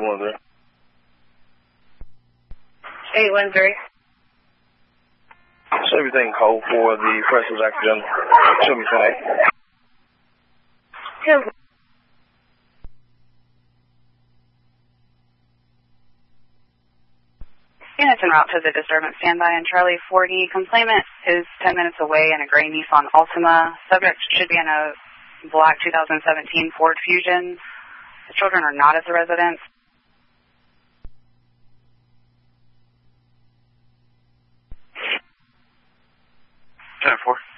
813. 813. So everything cold for the first was accidental. Should be fine. Yeah. Units en route to the disturbance standby in Charlie 40. Complainant is 10 minutes away in a gray Nissan Altima. Subject should be in a black 2017 Ford Fusion. The children are not at the residence. 10-4.